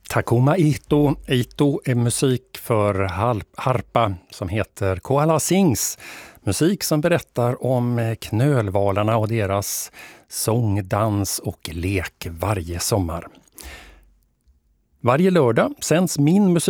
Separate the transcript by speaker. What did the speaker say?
Speaker 1: Takuma Ito. Ito är musik för harpa som heter Koala Sings. Musik som berättar om knölvalarna och deras sång, dans och lek varje sommar. Varje lördag sänds min musik